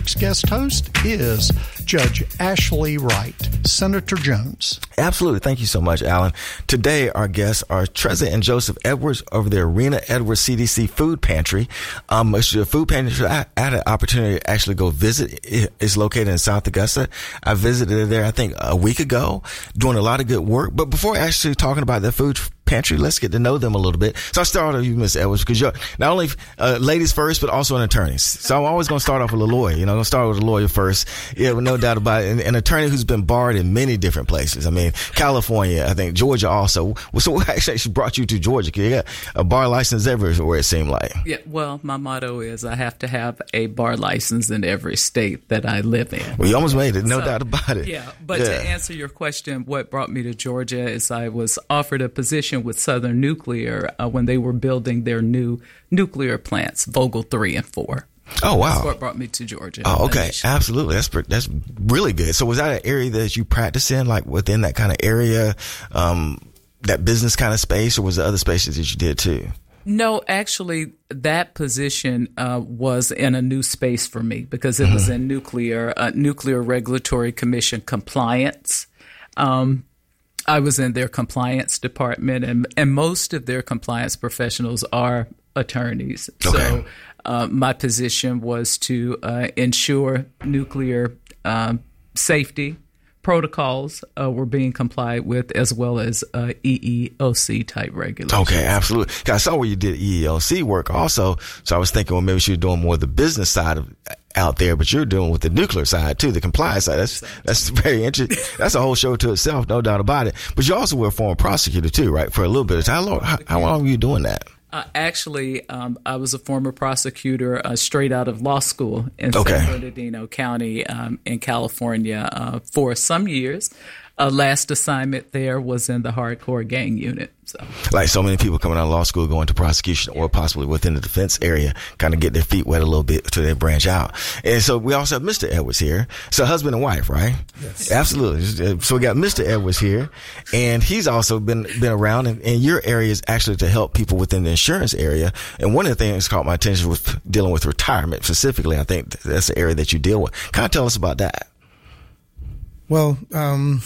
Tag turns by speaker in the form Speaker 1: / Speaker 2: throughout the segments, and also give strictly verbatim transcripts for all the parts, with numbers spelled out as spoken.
Speaker 1: next guest host is Judge Ashley Wright. Senator Jones.
Speaker 2: Absolutely. Thank you so much, Alan. Today, our guests are Treza and Joseph Edwards over the Arena Edwards C D C Food Pantry. Um, it's a food pantry I, I had an opportunity to actually go visit. It's located in South Augusta. I visited there, I think, a week ago, doing a lot of good work. But before actually talking about the food pantry, let's get to know them a little bit. So I start with you, Miz Edwards, because you're not only uh, ladies first, but also an attorney. So I'm always going to start off with a lawyer. You know, I'm going to start with a lawyer first. Yeah, with no doubt about it. An, an attorney who's been barred in many different places. I mean, California, I think Georgia also. So what actually brought you to Georgia? Because you got a bar license everywhere, it seemed like.
Speaker 3: Yeah, well, my motto is I have to have a bar license in every state that I live in.
Speaker 2: Well, you almost made it, no
Speaker 3: so,
Speaker 2: doubt about it.
Speaker 3: Yeah, but
Speaker 2: yeah.
Speaker 3: to answer your question, what brought me to Georgia is I was offered a position with Southern Nuclear uh, when they were building their new nuclear plants, Vogtle three and four.
Speaker 2: Oh, wow.
Speaker 3: That's what brought me to Georgia.
Speaker 2: Oh, okay. Absolutely. That's that's really good. So was that an area that you practice in, like within that kind of area, um, that business kind of space, or was there other spaces that you did too?
Speaker 3: No, actually, that position uh, was in a new space for me because it mm-hmm. was in nuclear, uh, Nuclear Regulatory Commission compliance. Um I was in their compliance department, and, and most of their compliance professionals are attorneys.
Speaker 2: Okay.
Speaker 3: So uh, my position was to uh, ensure nuclear um, safety protocols uh, were being complied with, as well as uh, E E O C type regulations.
Speaker 2: Okay, absolutely. I saw where you did E E O C work also, so I was thinking, well, maybe you're doing more of the business side of out there, but you're doing with the nuclear side too, the compliance side. That's that's very interesting. That's a whole show to itself, no doubt about it. But you also were a former prosecutor too, right? For a little bit of time. How long? How, how long were you doing that?
Speaker 3: Uh, actually, um, I was a former prosecutor uh, straight out of law school in
Speaker 2: okay.
Speaker 3: San Bernardino County um, in California uh, for some years. Uh, last assignment there was in the hardcore gang unit. So,
Speaker 2: like so many people coming out of law school going to prosecution or possibly within the defense area, kind of get their feet wet a little bit until they branch out. And so we also have Mister Edwards here. So husband and wife, right?
Speaker 1: Yes.
Speaker 2: Absolutely. So we got Mister Edwards here, and he's also been been around. And, and your area is actually to help people within the insurance area. And one of the things that caught my attention was dealing with retirement specifically. I think that's the area that you deal with. Kind of tell us about that.
Speaker 4: Well, um,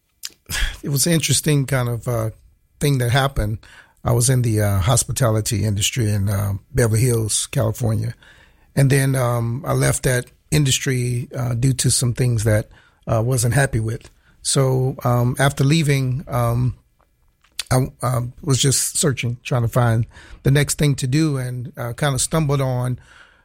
Speaker 4: it was an interesting kind of uh, thing that happened. I was in the uh, hospitality industry in uh, Beverly Hills, California. And then um, I left that industry uh, due to some things that I uh, wasn't happy with. So um, after leaving, um, I uh, was just searching, trying to find the next thing to do, and uh, kind of stumbled on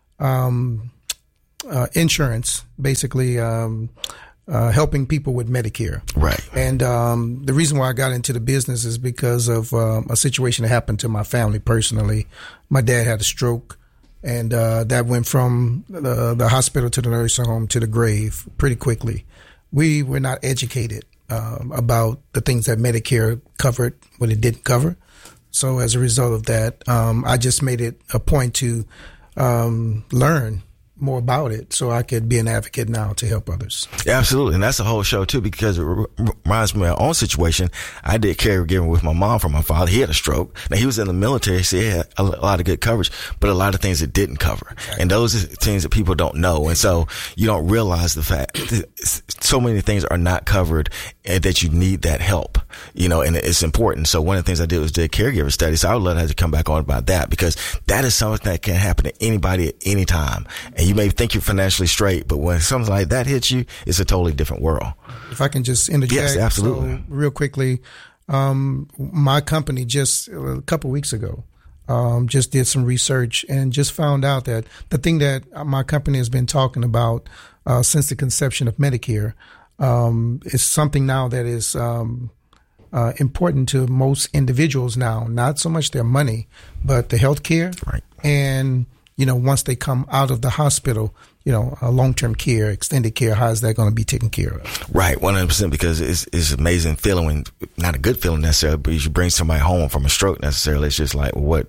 Speaker 4: um, uh, insurance, basically um Uh, helping people with Medicare.
Speaker 2: Right.
Speaker 4: And um, the reason why I got into the business is because of uh, a situation that happened to my family personally. My dad had a stroke, and uh, that went from the, the hospital to the nursing home to the grave pretty quickly. We were not educated um, about the things that Medicare covered, what it didn't cover. So as a result of that, um, I just made it a point to um, learn more about it so I could be an advocate now to help others.
Speaker 2: Yeah, absolutely. And that's the whole show too, because it r- reminds me of my own situation. I did caregiving with my mom for my father. He had a stroke. Now he was in the military, so he had a lot of good coverage, but a lot of things it didn't cover. And those are things that people don't know. And so you don't realize the fact that so many things are not covered and that you need that help, you know, and it's important. So one of the things I did was did caregiver studies. So I would love to have to come back on about that, because that is something that can happen to anybody at any time. And you may think you're financially straight, but when something like that hits you, it's a totally different world.
Speaker 4: If I can just interject.
Speaker 2: Yes, absolutely.
Speaker 4: So, real quickly, um, my company just a couple weeks ago um, just did some research and just found out that the thing that my company has been talking about uh, since the conception of Medicare um, is something now that is um, uh, important to most individuals now. Not so much their money, but the health care.
Speaker 2: Right.
Speaker 4: And you know, once they come out of the hospital, you know, uh, long-term care, extended care, how is that going to be taken care of?
Speaker 2: Right, one hundred percent, because it's it's an amazing feeling when, not a good feeling necessarily, but you should bring somebody home from a stroke necessarily. It's just like, what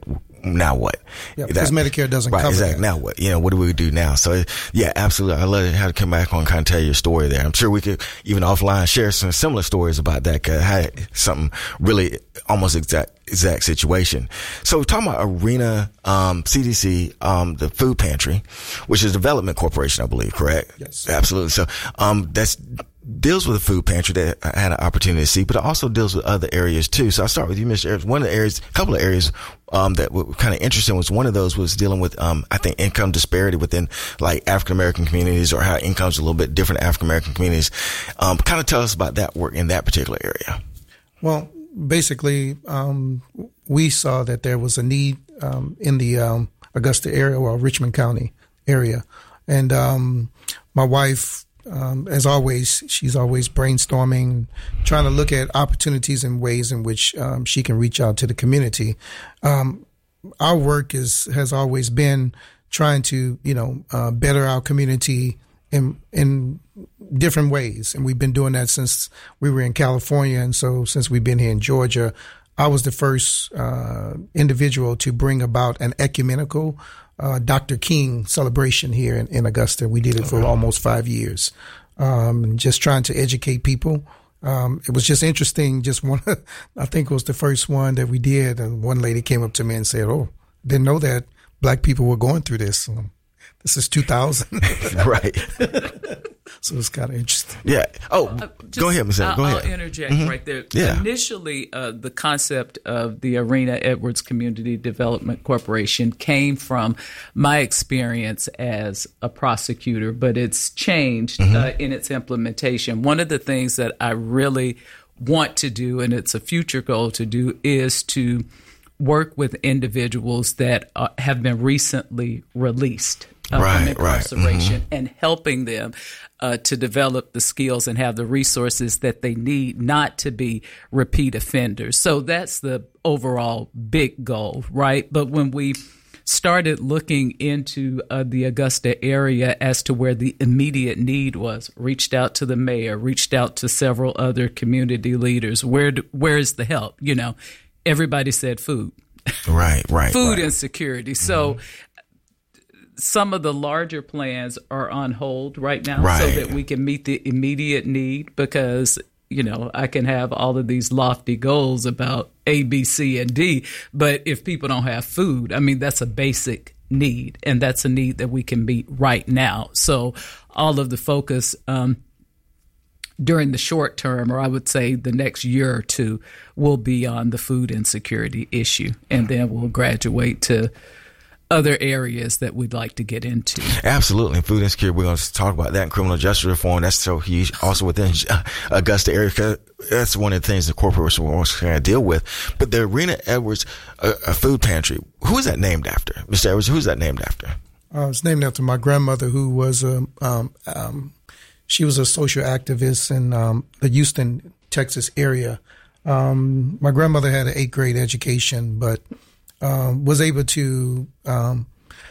Speaker 2: now what?
Speaker 4: Yeah, because
Speaker 2: that,
Speaker 4: Medicare doesn't
Speaker 2: right,
Speaker 4: cover
Speaker 2: exactly.
Speaker 4: that.
Speaker 2: Now what? You know, what do we do now? So, yeah, absolutely. I love how to come back on and kind of tell your story there. I'm sure we could, even offline, share some similar stories about that, because I had something really almost exact exact situation. So we're talking about Arena, um, C D C, um, the food pantry, which is Development Corporation, I believe, correct?
Speaker 4: Yes.
Speaker 2: Absolutely. So, um, that's, deals with the food pantry that I had an opportunity to see, but it also deals with other areas too. So I'll start with you, Mister Evers. One of the areas, a couple of areas, um, that were kind of interesting was one of those was dealing with, um, I think income disparity within like African American communities, or how income's a little bit different in African American communities. Um, kind of tell us about that work in that particular area.
Speaker 4: Well, basically, um, we saw that there was a need, um, in the, um, Augusta area, or Richmond County area. And, um, my wife, Um, as always, she's always brainstorming, trying to look at opportunities and ways in which um, she can reach out to the community. Um, our work is has always been trying to, you know, uh, better our community in in different ways, and we've been doing that since we were in California. And so, since we've been here in Georgia, I was the first uh, individual to bring about an ecumenical Uh, Doctor King celebration here in, in Augusta. We did it for almost five years, um, just trying to educate people. Um, it was just interesting. Just one, I think it was the first one that we did. And one lady came up to me and said, "Oh, didn't know that black people were going through this." Um, this is two thousand.
Speaker 2: Right.
Speaker 4: So it's kind of interesting.
Speaker 2: Yeah. Oh,
Speaker 3: Uh, just,
Speaker 2: go ahead, Miz Go
Speaker 3: I'll,
Speaker 2: ahead.
Speaker 3: I'll interject
Speaker 2: mm-hmm.
Speaker 3: right there.
Speaker 2: Yeah.
Speaker 3: Initially, uh, the concept of the Arena Edwards Community Development Corporation came from my experience as a prosecutor, but it's changed mm-hmm. uh, in its implementation. One of the things that I really want to do, and it's a future goal to do, is to work with individuals that uh, have been recently released uh,
Speaker 2: right,
Speaker 3: from incarceration,
Speaker 2: right. mm-hmm.
Speaker 3: and helping them uh, to develop the skills and have the resources that they need not to be repeat offenders. So that's the overall big goal, right? But when we started looking into uh, the Augusta area as to where the immediate need was, reached out to the mayor, reached out to several other community leaders. Where do, where is the help? You know, everybody said food.
Speaker 2: Right, right.
Speaker 3: Food
Speaker 2: right.
Speaker 3: insecurity. So mm-hmm. some of the larger plans are on hold right now
Speaker 2: right.
Speaker 3: so that we can meet the immediate need, because you know, I can have all of these lofty goals about A, B, C, and D, but if people don't have food, I mean, that's a basic need, and that's a need that we can meet right now. So all of the focus um, during the short term, or I would say the next year or two, will be on the food insecurity issue, and then we'll graduate to other areas that we'd like to get into.
Speaker 2: Absolutely. Food insecurity, we're going to talk about that in criminal justice reform. That's so huge. Also within Augusta area, that's one of the things the corporation wants to deal with. But the Arena Edwards uh, a food pantry, who is that named after? Mister Edwards, who's that named after?
Speaker 4: Uh, it's named after my grandmother, who was a, um, um, she was a social activist in um, the Houston, Texas area. Um, my grandmother had an eighth grade education, but Um, was able to um,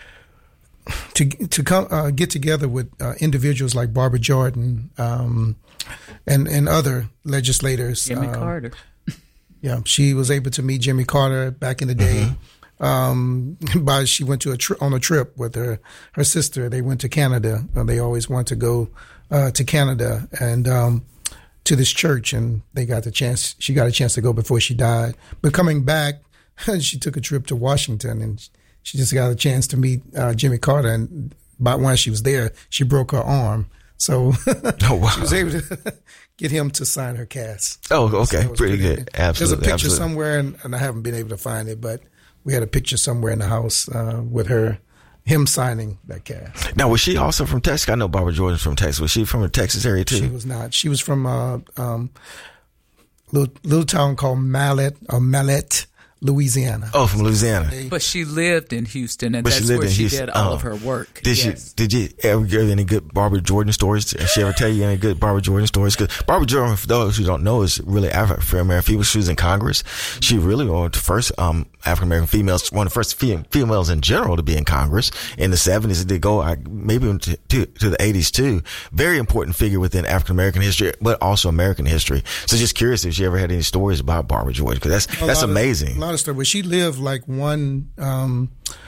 Speaker 4: to to come uh, get together with uh, individuals like Barbara Jordan um, and and other legislators.
Speaker 3: Jimmy
Speaker 4: um,
Speaker 3: Carter.
Speaker 4: Yeah, she was able to meet Jimmy Carter back in the day. Mm-hmm. Um, by she went to a tri- on a trip with her her sister. They went to Canada. Uh, they always want to go uh, to Canada and um, to this church, and they got the chance. She got a chance to go before she died. But coming back, she took a trip to Washington, and she just got a chance to meet uh, Jimmy Carter. And about when she was there, she broke her arm. So
Speaker 2: oh, wow.
Speaker 4: she was able to get him to sign her cast.
Speaker 2: Oh, okay.
Speaker 4: So
Speaker 2: pretty, pretty good.
Speaker 4: good.
Speaker 2: Absolutely.
Speaker 4: There's a picture
Speaker 2: absolutely.
Speaker 4: somewhere, and, and I haven't been able to find it, but we had a picture somewhere in the house uh, with her, him signing that cast.
Speaker 2: Now, was she also from Texas? I know Barbara Jordan's from Texas. Was she from a Texas area too?
Speaker 4: She was not. She was from a um, little, little town called Mallet, or Mallet, Louisiana.
Speaker 2: Oh, from Louisiana.
Speaker 3: But she lived in Houston, and
Speaker 2: but
Speaker 3: that's
Speaker 2: she
Speaker 3: where she
Speaker 2: Houston.
Speaker 3: did all
Speaker 2: oh.
Speaker 3: of her work.
Speaker 2: Did
Speaker 3: yes.
Speaker 2: she? Did you ever give any good Barbara Jordan stories? Did she ever tell you any good Barbara Jordan stories? Because Barbara Jordan, for those who don't know, is really African American female. She was in Congress. She really was the first um, African American females, one of the first fem- females in general to be in Congress in the seventies. It did go uh, maybe to, to, to the eighties too. Very important figure within African American history, but also American history. So just curious if she ever had any stories about Barbara Jordan, because that's
Speaker 4: a
Speaker 2: that's
Speaker 4: lot
Speaker 2: amazing.
Speaker 4: Of, a lot modest, but she lived like one um,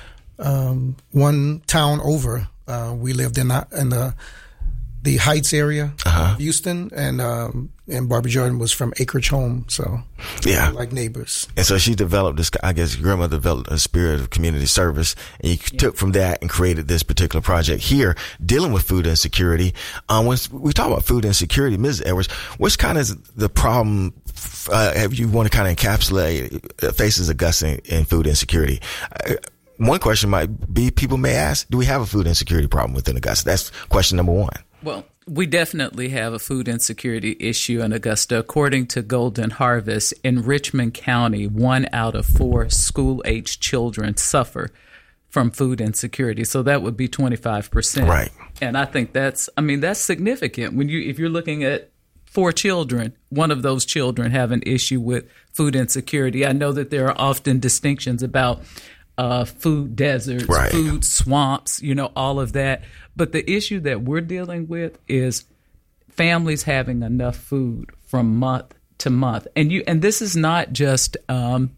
Speaker 4: um, one town over. Uh, we lived in the, in the the Heights area, uh-huh. of Houston, and um, and Barbara Jordan was from Acreage Home, so
Speaker 2: yeah,
Speaker 4: like neighbors.
Speaker 2: And so she developed this. I guess your grandmother developed a spirit of community service, and you yeah. took from that and created this particular project here dealing with food insecurity. Um, when we talk about food insecurity, Missus Edwards, what's kind of the problem? Uh, if you want to kind of encapsulate uh, faces Augusta in, in food insecurity. Uh, one question might be: people may ask, "Do we have a food insecurity problem within Augusta?" That's question number one.
Speaker 3: Well, we definitely have a food insecurity issue in Augusta. According to Golden Harvest, in Richmond County, one out of four school-age children suffer from food insecurity. So that would be twenty-five percent.
Speaker 2: Right.
Speaker 3: And I think that's, I mean, that's significant. When you, if you're looking at four children, one of those children have an issue with food insecurity. I know that there are often distinctions about uh, food deserts,
Speaker 2: right.
Speaker 3: food swamps, you know, all of that. But the issue that we're dealing with is families having enough food from month to month. And you, and this is not just um,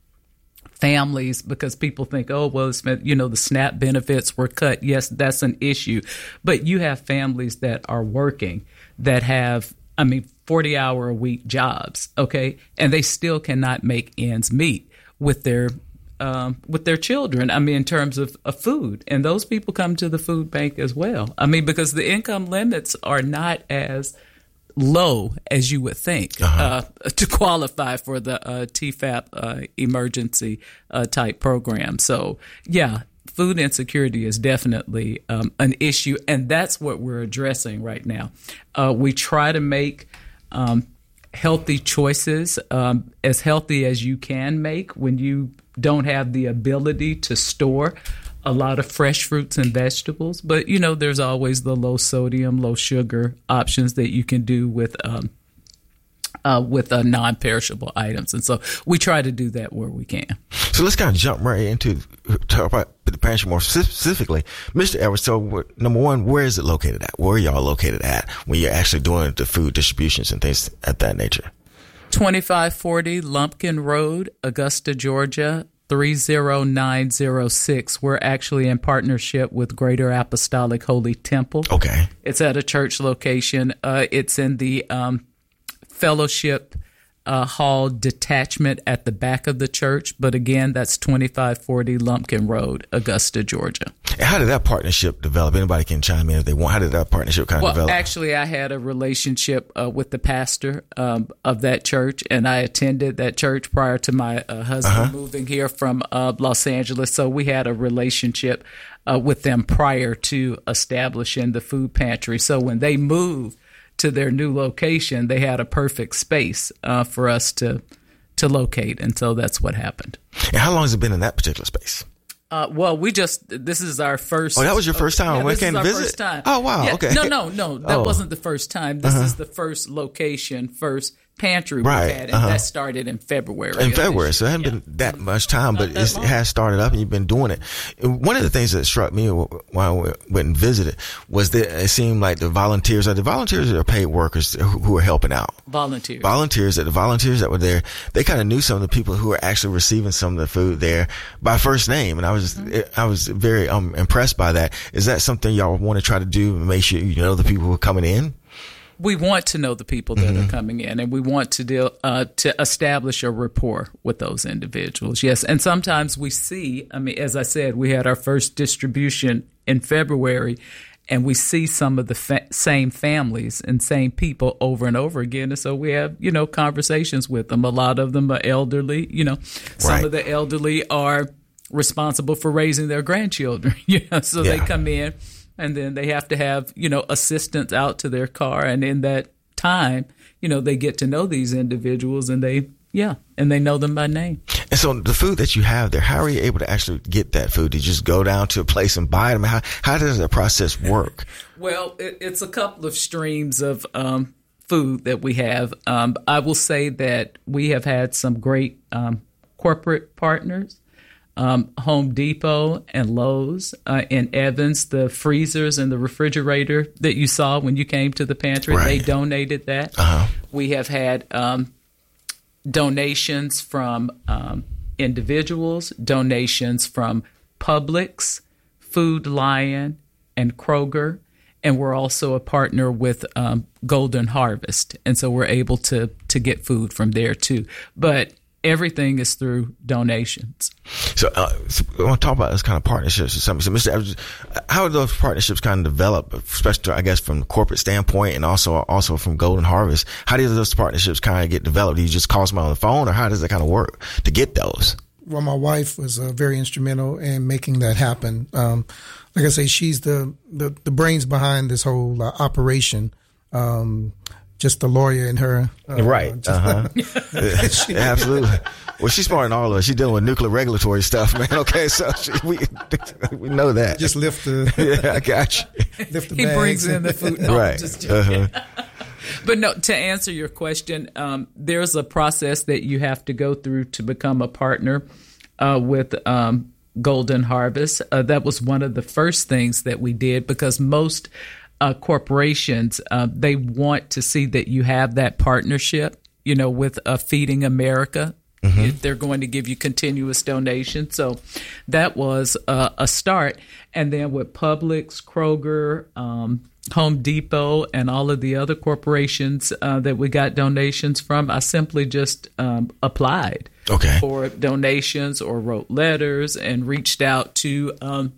Speaker 3: families, because people think, oh, well, it's, you know, the SNAP benefits were cut. Yes, that's an issue. But you have families that are working that have, I mean, forty hour a week jobs, okay? And they still cannot make ends meet with their Um, with their children, I mean, in terms of, of food. And those people come to the food bank as well. I mean, because the income limits are not as low as you would think uh-huh. uh, to qualify for the uh, T F A P uh, emergency uh, type program. So, yeah, food insecurity is definitely um, an issue. And that's what we're addressing right now. Uh, we try to make um, healthy choices, um, as healthy as you can make when you don't have the ability to store a lot of fresh fruits and vegetables. But, you know, there's always the low sodium, low sugar options that you can do with um, uh, with uh, non-perishable items. And so we try to do that where we can.
Speaker 2: So let's kind of jump right into talk about the pantry more specifically. Mister Edwards, so number one, where is it located at? Where are y'all located at when you're actually doing the food distributions and things at that nature?
Speaker 3: twenty-five forty Lumpkin Road, Augusta, Georgia, three zero nine zero six. We're actually in partnership with Greater Apostolic Holy Temple.
Speaker 2: Okay.
Speaker 3: It's at a church location. Uh, it's in the um, fellowship uh, hall detachment at the back of the church. But again, that's twenty-five forty Lumpkin Road, Augusta, Georgia.
Speaker 2: And how did that partnership develop? Anybody can chime in if they want. How did that partnership kind of
Speaker 3: well,
Speaker 2: develop?
Speaker 3: Well, actually, I had a relationship uh, with the pastor um, of that church, and I attended that church prior to my uh, husband uh-huh. moving here from uh, Los Angeles. So we had a relationship uh, with them prior to establishing the food pantry. So when they moved to their new location, they had a perfect space uh, for us to to locate, and so that's what happened.
Speaker 2: And how long has it been in that particular space?
Speaker 3: Uh, well, we just, this is our first.
Speaker 2: Oh, that was your first time?
Speaker 3: Uh, yeah,
Speaker 2: we
Speaker 3: this
Speaker 2: came
Speaker 3: is our
Speaker 2: to visit?
Speaker 3: first time.
Speaker 2: Oh, wow.
Speaker 3: Yeah.
Speaker 2: Okay.
Speaker 3: No, no, no. That
Speaker 2: oh.
Speaker 3: wasn't the first time. This
Speaker 2: uh-huh.
Speaker 3: is the first location, first pantry
Speaker 2: right.
Speaker 3: we've had, and
Speaker 2: uh-huh.
Speaker 3: that started in February.
Speaker 2: In February, so it hasn't yeah. been that much time, but it's, it has started up, and you've been doing it. And one of the things that struck me while I went and visited was that it seemed like the volunteers, like the volunteers are paid workers who are helping out.
Speaker 3: Volunteers.
Speaker 2: Volunteers, that the volunteers that were there, they kind of knew some of the people who were actually receiving some of the food there by first name, and I was mm-hmm. I was very um, impressed by that. Is that something y'all want to try to do, make sure you know the people who are coming in?
Speaker 3: We want to know the people that
Speaker 2: mm-hmm.
Speaker 3: are coming in, and we want to deal uh, to establish a rapport with those individuals. Yes, and sometimes we see. I mean, as I said, we had our first distribution in February, and we see some of the fa- same families and same people over and over again. And so we have, you know, conversations with them. A lot of them are elderly. You know, some
Speaker 2: right.
Speaker 3: of the elderly are responsible for raising their grandchildren. You know, so
Speaker 2: yeah.
Speaker 3: they come in. And then they have to have, you know, assistance out to their car. And in that time, you know, they get to know these individuals and they, yeah, and they know them by name.
Speaker 2: And so the food that you have there, how are you able to actually get that food? Do you just go down to a place and buy them? How, how does that process work?
Speaker 3: Well, it, it's a couple of streams of um, food that we have. Um, I will say that we have had some great um, corporate partners. Um, Home Depot and Lowe's uh, in Evans, the freezers and the refrigerator that you saw when you came to the pantry, right. they donated that.
Speaker 2: Uh-huh.
Speaker 3: We have had um, donations from um, individuals, donations from Publix, Food Lion, and Kroger. And we're also a partner with um, Golden Harvest. And so we're able to to get food from there, too. But everything is through donations.
Speaker 2: So, uh, so I want to talk about this kind of partnerships or something. So, Mister Evers, how do those partnerships kind of develop, especially, I guess, from the corporate standpoint and also also from Golden Harvest? How do those partnerships kind of get developed? Do you just call someone on the phone, or how does that kind of work to get those?
Speaker 4: Well, my wife was uh, very instrumental in making that happen. Um, like I say, she's the, the, the brains behind this whole uh, operation. Um, just the lawyer in her. Uh,
Speaker 2: right. Uh-huh. she, Absolutely. Well, she's smart in all of us. She's dealing with nuclear regulatory stuff, man. Okay, so she, we we know that.
Speaker 4: Just lift the.
Speaker 2: Yeah, I got you.
Speaker 3: Lift the he bags. Brings in the food. No,
Speaker 2: right.
Speaker 3: Just
Speaker 2: uh-huh.
Speaker 3: But no, to answer your question, um, there's a process that you have to go through to become a partner uh, with um, Golden Harvest. Uh, that was one of the first things that we did, because most uh, corporations, uh, they want to see that you have that partnership, you know, with uh, Feeding America. Mm-hmm. If they're going to give you continuous donations. So that was uh, a start. And then with Publix, Kroger, um, Home Depot, and all of the other corporations uh, that we got donations from, I simply just um, applied
Speaker 2: okay.
Speaker 3: for donations or wrote letters and reached out to um,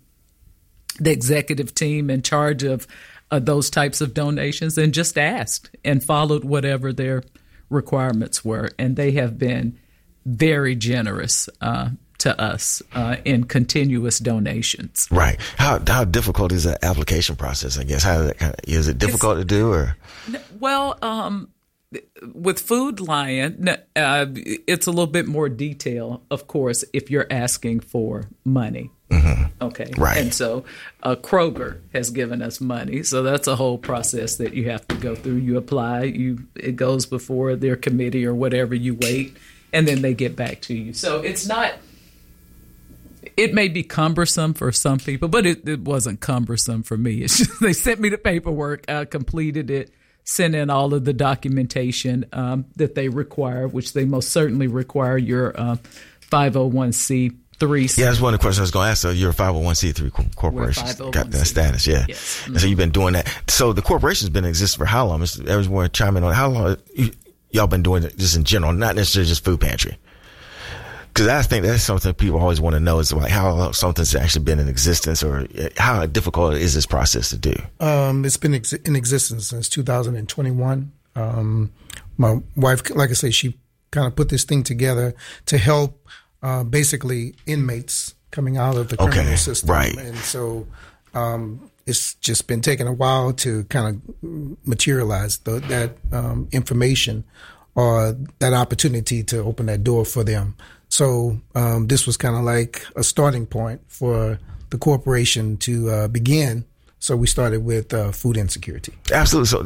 Speaker 3: the executive team in charge of uh, those types of donations and just asked and followed whatever their requirements were. And they have been very generous uh, to us uh, in continuous donations.
Speaker 2: Right. How how difficult is that application process? I guess how is, that kind of, is it difficult it's, to do or?
Speaker 3: Well, um, with Food Lion, uh, it's a little bit more detail, of course, if you're asking for money.
Speaker 2: Mm-hmm.
Speaker 3: Okay.
Speaker 2: Right.
Speaker 3: And so uh, Kroger has given us money. So that's a whole process that you have to go through. You apply, you it goes before their committee or whatever, you wait, and then they get back to you. So it's not, it may be cumbersome for some people, but it, it wasn't cumbersome for me. It's just, they sent me the paperwork, I completed it, sent in all of the documentation um, that they require, which they most certainly require your uh, five oh one c three.
Speaker 2: Yeah, that's one of the questions I was going to ask. So you're a five oh one c three corporation. Got that status, yeah.
Speaker 3: Yes. Mm-hmm.
Speaker 2: And so you've been doing that. So the corporation's been in existence for how long? Mister Evers, want to chime in on how long you, y'all been doing it just in general, not necessarily just food pantry? Because I think that's something people always want to know is like how something's actually been in existence, or how difficult is this process to do?
Speaker 4: Um, it's been ex- in existence since two thousand twenty-one. Um, my wife, like I say, she kind of put this thing together to help uh, basically inmates coming out of the criminal
Speaker 2: okay,
Speaker 4: system.
Speaker 2: Right.
Speaker 4: And so um, it's just been taking a while to kind of materialize the, that um, information or that opportunity to open that door for them. So um, this was kind of like a starting point for the corporation to uh, begin. So we started with uh, food insecurity.
Speaker 2: Absolutely. So